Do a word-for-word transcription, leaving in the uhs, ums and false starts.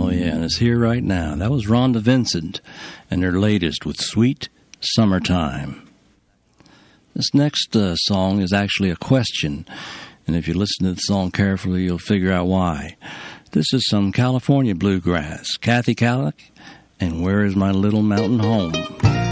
Oh, yeah, and it's here right now. That was Rhonda Vincent and her latest with Sweet Summertime. This next uh, song is actually a question, and if you listen to the song carefully, you'll figure out why. This is some California bluegrass. Kathy Kallick and Where Is My Little Mountain Home?